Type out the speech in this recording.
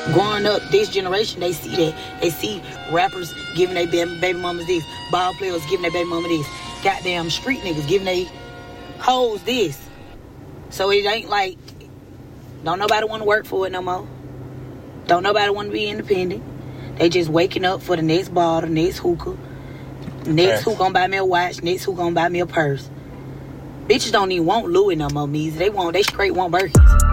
Growing up, this generation, they see that. They see rappers giving their baby mamas this. Ball players giving their baby mama this. Goddamn street niggas giving their hoes this. So it ain't like, don't nobody want to work for it no more. Don't nobody want to be independent. They just waking up for the next bar, the next hookah. Next who gonna buy me a watch. Next who gonna buy me a purse. Bitches don't even want Louis no more, Meezy. They straight want Birkins.